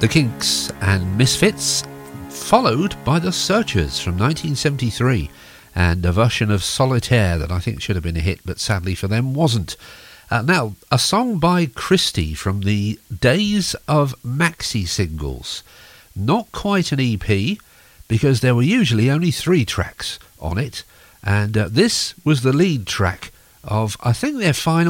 The Kinks and Misfits, followed by The Searchers from 1973, and a version of Solitaire that I think should have been a hit, but sadly for them wasn't. Now, a song by Christie from the days of maxi singles. Not quite an EP, because there were usually only 3 tracks on it, and this was the lead track of, I think, their final